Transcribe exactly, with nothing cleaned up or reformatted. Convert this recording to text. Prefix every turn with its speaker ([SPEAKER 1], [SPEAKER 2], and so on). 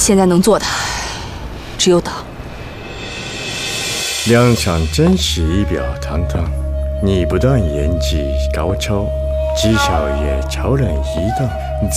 [SPEAKER 1] 现在能做的只有等。
[SPEAKER 2] 梁上真是仪表堂堂，你不但演技高超，技巧也超然一等，